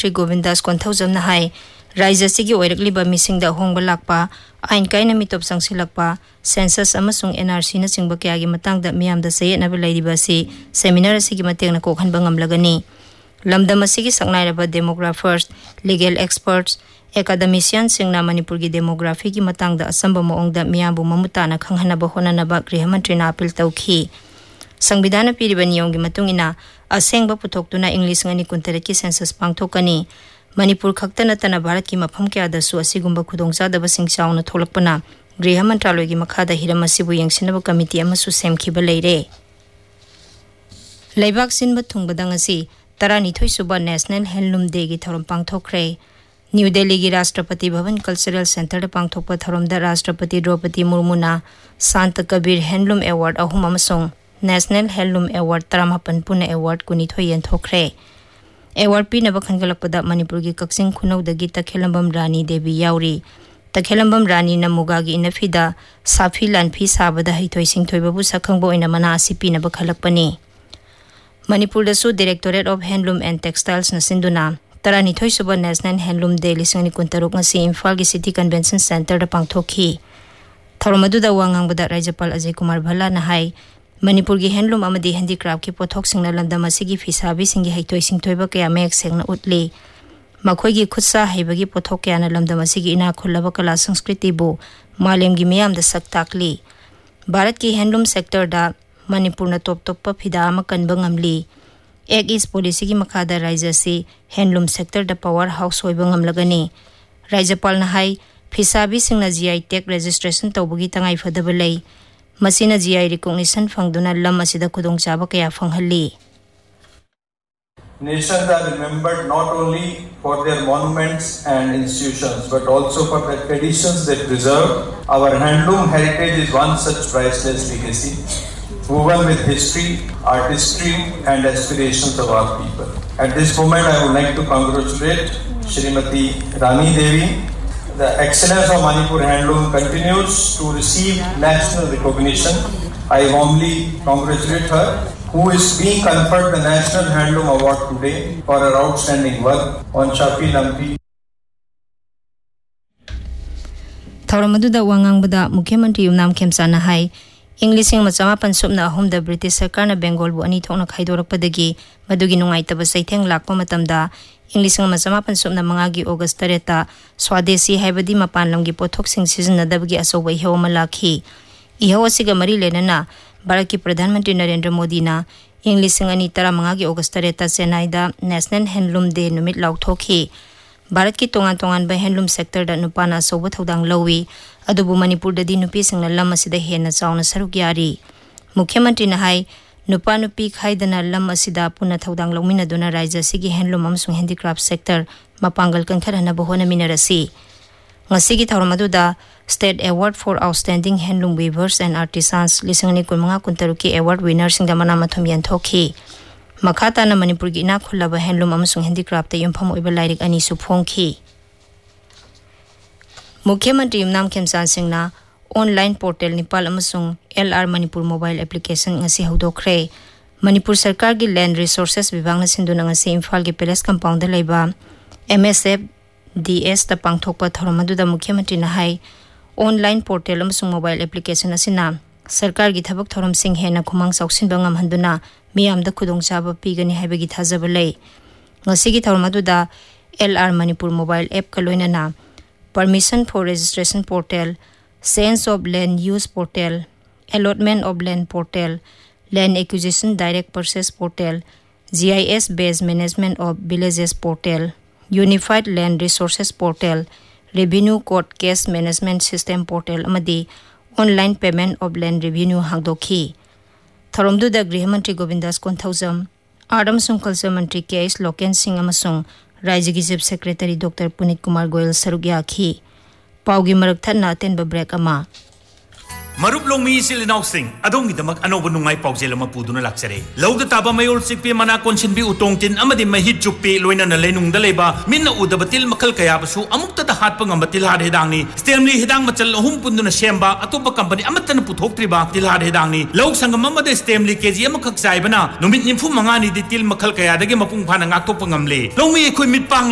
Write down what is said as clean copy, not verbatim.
मंत्री गोविंदास कोंथौजम हाई राज्य सिगी ओइरकलिबा मिसिंगदा होंगबा लाकपा आइन काइना मितोप संगसिलकपा सेंसस अमसुंग एनआरसी न चिंगबा कयागी मतंगदा मियामदा सयेनबा लैरिबा सि seminar सिगी मतेंगना कोखनबा ngamlagani लमदम सिगी सकनाइरबा डेमोग्राफर्स legal experts academician सिंगना Manipur की डेमोग्राफी की मतंगदा असंब मोंगदा मियाबु ममुताना खंगहनबा होननबा गृह मंत्री ना अपील तौखी संविधान पीरिबा नियम की मतुंगिना असेंगबा पुथोक्तुना English ngani kuntaret ki census pangthokani Manipur खक्ता नतना Bharat की मफम क्यादसु असिगुंबा खुदोंचादबा सिंगचाउना थोलकपना गृह मंत्रालय की मखादा हिरम असिबु यंगसिनबा कमिटी अमसु सेमखिबा लैरे लेबाक सिनबा थुंगबदंग असि 12 सुबा नेशनल हैंडलूम डे की थौरम पांगथोखरे न्यू दिल्ली की राष्ट्रपति भवन कल्चरल सेंटर पांगथोकपा थौरमदा राष्ट्रपति द्रौपदी मुर्मुना संत Kabir handloom award अहुम अमसों national handloom award 38 पुना अवार्ड 12 येंथोखरे अवार्ड पीनबा खनगलकपदा मणिपुर की कक्सिंग खुनौदगी तखेलंबम रानी देवी याउरी तखेलंबम रानी नमुगा की इनफिदा साफी लानफी साबदा हिथोय सिंथोयबबु सखंगबो इना मना असि पीनबा खलकपनी मणिपुर दसु directorate of handloom and textiles नसिंदुना 12 सुबा national handloom day 2023 ngasi Imphal की सिटी कन्वेंशन सेंटर दा पांगथोखी थौरमदुदा वांगांगबदा राज्यपाल अजय कुमार भल्ला ना हाई मणिपुर की हैंडलूम अमदी हैंडीक्राफ्ट की पोथोक सिंगना लंदम असिगी फिसाबी सिंगी हैथोय सिंथोयबा कया मेक सेंगना उतली मखोयगी खुदसा हैबगी पोथोक कयाना लंदम असिगी इना खुल्लबा कला संस्कृति बु मालेम की मियाम दा सक्ताकली भारत की हैंडलूम सेक्टर दा मणिपुर न टॉप टॉप फिदा अमा कनबा ngamli एक इस पॉलिसी की मखादा राज्य से handloom sector the power house होइबा ngamlagani राज्यपाल ना हाई फिसाबी सिंगना जीआई टेक रजिस्ट्रेशन तौबगी तंगाई फदबा लै मसीना जीआई रिकॉग्निशन फंगदुना लम असिदा खुदोंचाबा कया फंगहल्ली Nations are remembered not only for their monuments and institutions but also for the traditions they preserve. Our handloom heritage is one such priceless legacy, woven with history, artistry and aspirations of our people. At this moment I would like to congratulate Shrimati Rani Devi. The excellence of Manipur handloom continues to receive national recognition. I warmly congratulate her, who is being conferred the National Handloom Award today for her outstanding work on Shafi Lampi. थौरमदुदा वांगांगबदा मुख्यमंत्री Yumnam खेमसाना high इंग्लिशिंग मचामापन Subna अहुमदा British सरकार ना बेंगोल बु अनि थोना खाइदोरकपदगी मदुगी नुंगाइतबा सैथेंग Lakpa मतमदा इंग्लिशिंग मचामापन Subna मंगागी August 3 स्वदेशी हाइबदी मपान लमगी पोथोकसिंग सिजनदबगी असोबा इहौमा lucky इहौ असिगा मरी लेनना भारत की प्रधानमंत्री नरेंद्र मोदी ना इंग्लिशिंग अनि 15 की ऑगस्ट 3 चेन्नई दा नेशनल हैंडलूम डे नुमित लाउथोखी भारत की तोंगान तोंगान बा हैंडलूम सेक्टर दा नुपाना असोबा थौदांग लौवी अदुबु मणिपुर ददी नुपी सिंगना लम असिदा हेना चावना सरुक यारी मुख्यमंत्री ना हाई नुपा नुपी खाइदना लम असिदा पुना थौदांग लौमिनदुना राज्य सिगी handloom अमसुंग handicraft sector मपांगल कंखरहना बहोना मिनरसी ngasi thauramadu State Award for Outstanding Handloom Weavers and Artisans 2015 की award winner सिंगदा मना मथुम यंथोखी मखाता न मणिपुर की ना खुल्लबा हैंडलूम अमसुंग हैंडीक्राफ्ट युमफम ओइबा लाइरिक अनि सुफोंखी मुख्यमंत्री Yumnam खेमसान सिंगना online portal Nepal अमसुंग LR Manipur mobile application ngasi हौदोखरे Manipur सरकार की लैंड रिसोर्सेस विभाग न सिंधुना ngasi इम्फाल के पैलेस कंपाउंड लेबा MSF DS ता पांगथोकपा थौरमदुदा मुख्यमंत्री ना high online portal अमसुंग mobile application असिना सरकार की थबक थौरम सिंह हेना खुमांग सौसिनबा ngamhanduna मियामदा खुदोंचाबा पीगनी हाइबगी थाजबा लै ngasi की थौरमदुदा LR मणिपुर मोबाइल ऐप का लोइनना permission for registration portal sense of land use portal allotment of land portal land acquisition direct purchase portal GIS based management of villages portal unified land resources portal revenue court case management system portal अमदी online payment of land revenue हांगदोखी थौरमदुदा गृह मंत्री Govindas Konthoujam art अमसुंग culture मंत्री KS Loken Singh अमसुंग राज्य की chief secretary doctor Puneet Kumar Goyal सरुक याखी पाउगी मरक थन्ना अतेनबा break अमा मरुप loamy सिलिनाउ Singh अदोंगी दमक अनोब नुंगाई पाउजेल अमा पुदुना लाक्चरे लौद ताबा मयोल सिकपे मना कोनसिनबी उतोंगतिन अमदि महित जुपे लोइना लेनुंगदा लेबा मिन्ना उदबतिल मखल कयाबसु अमुक्ता दा हातपा ngambatiल हाद हेदांगनी स्टेमली हेदांग मचल अहुम पुंदुना सेमबा अतोप कंपनी अमतन पुथोक्त्रिबा तिल हाद हेदांगनी लौक संगम अमदे स्टेमली केजी अमखक चाइबना नुमित निफु मंगानी दि तिल मखल कयादगे मपुंग फाना ngaktokpa ngamle लोमी एखोय मिटपांग